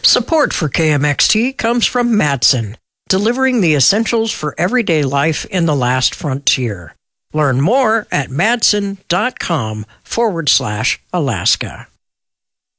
Support for KMXT comes from Madsen, delivering the essentials for everyday life in the last frontier. Learn more at madsen.com/Alaska.